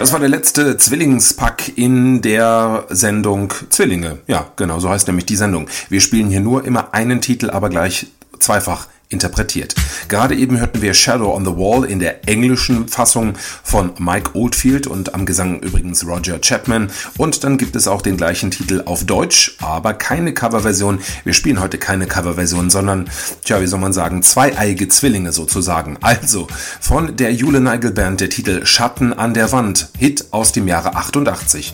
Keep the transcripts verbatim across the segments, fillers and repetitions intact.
Das war der letzte Zwillingspack in der Sendung Zwillinge. Ja, genau, so heißt nämlich die Sendung. Wir spielen hier nur immer einen Titel, aber gleich zweifach interpretiert. Gerade eben hörten wir Shadow on the Wall in der englischen Fassung von Mike Oldfield und am Gesang übrigens Roger Chapman. Und dann gibt es auch den gleichen Titel auf Deutsch, aber keine Coverversion. Wir spielen heute keine Coverversion, sondern, tja, wie soll man sagen, zweieige Zwillinge sozusagen. Also, von der Jule Nigel Band der Titel Schatten an der Wand, Hit aus dem Jahre achtundachtzig.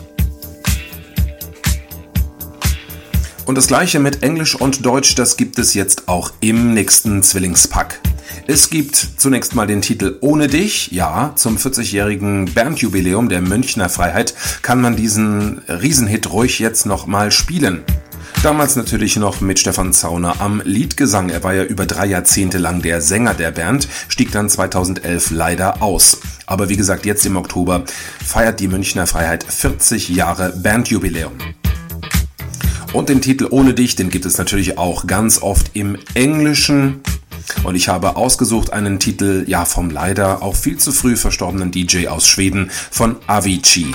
Und das gleiche mit Englisch und Deutsch, das gibt es jetzt auch im nächsten Zwillingspack. Es gibt zunächst mal den Titel Ohne dich. Ja, zum vierzigjährigen Bandjubiläum der Münchner Freiheit kann man diesen Riesenhit ruhig jetzt nochmal spielen. Damals natürlich noch mit Stefan Zauner am Liedgesang. Er war ja über drei Jahrzehnte lang der Sänger der Band, stieg dann zweitausendelf leider aus. Aber wie gesagt, jetzt im Oktober feiert die Münchner Freiheit vierzig Jahre Bandjubiläum. Und den Titel Ohne dich, den gibt es natürlich auch ganz oft im Englischen. Und ich habe ausgesucht einen Titel, ja, vom leider auch viel zu früh verstorbenen D J aus Schweden, von Avicii.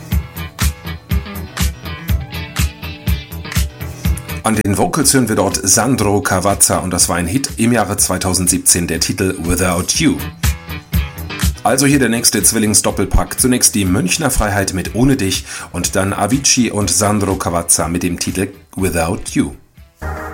An den Vocals hören wir dort Sandro Cavazza und das war ein Hit im Jahre zweitausendsiebzehn, der Titel Without You. Also hier der nächste Zwillings-Doppelpack. Zunächst die Münchner Freiheit mit Ohne dich und dann Avicii und Sandro Cavazza mit dem Titel Without You.